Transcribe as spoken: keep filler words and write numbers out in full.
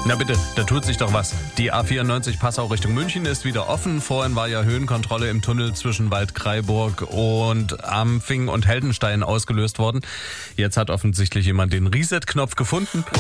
Na bitte, da tut sich doch was. Die A vierundneunzig Passau Richtung München ist wieder offen. Vorhin war ja Höhenkontrolle im Tunnel zwischen Waldkraiburg und Ampfing und Heldenstein ausgelöst worden. Jetzt hat offensichtlich jemand den Reset-Knopf gefunden.